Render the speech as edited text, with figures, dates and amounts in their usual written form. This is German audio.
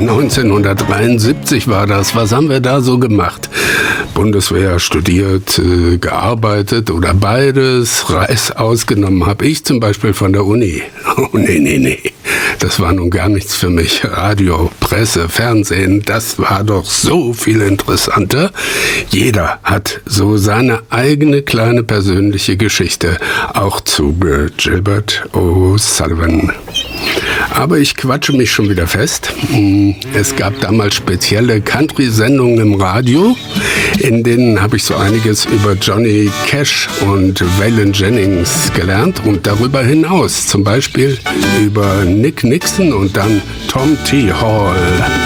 1973 war das. Was haben wir da so gemacht? Bundeswehr, studiert, gearbeitet oder beides. Reis ausgenommen habe ich zum Beispiel von der Uni. Oh, nee. Das war nun gar nichts für mich. Radio, Presse, Fernsehen, das war doch so viel interessanter. Jeder hat so seine eigene kleine persönliche Geschichte, auch zu Gilbert O'Sullivan. Aber ich quatsche mich schon wieder fest. Es gab damals spezielle Country-Sendungen im Radio, in denen habe ich so einiges über Johnny Cash und Waylon Jennings gelernt und darüber hinaus zum Beispiel über Nick Nixon und dann Tom T. Hall.